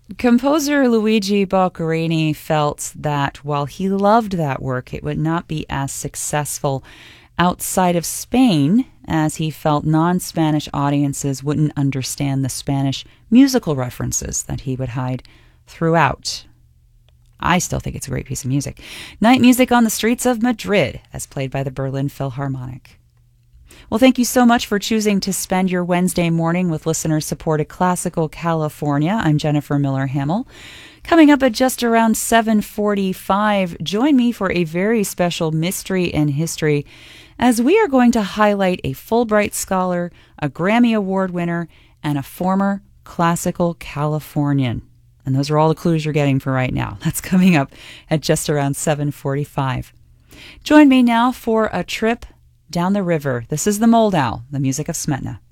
Composer Luigi Boccherini felt that while he loved that work, it would not be as successful outside of Spain, as he felt non-Spanish audiences wouldn't understand the Spanish musical references that he would hide throughout. I still think it's a great piece of music. Night Music on the Streets of Madrid, as played by the Berlin Philharmonic. Well, thank you so much for choosing to spend your Wednesday morning with listener-supported Classical California. I'm Jennifer Miller Hamill. Coming up at just around 7:45, join me for a very special Mystery and History, as we are going to highlight a Fulbright scholar, a Grammy Award winner, and a former classical Californian. And those are all the clues you're getting for right now. That's coming up at just around 7:45. Join me now for a trip down the river. This is the Moldau, the music of Smetana.